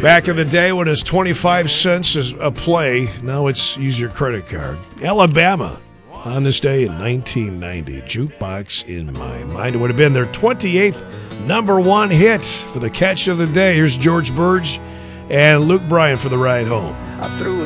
Back in the day when it was 25 cents a play, now it's use your credit card. Alabama on this day in 1990. Jukebox in My Mind. It would have been their 28th number one hit for the catch of the day. Here's George Burge and Luke Bryan for the ride home. I threw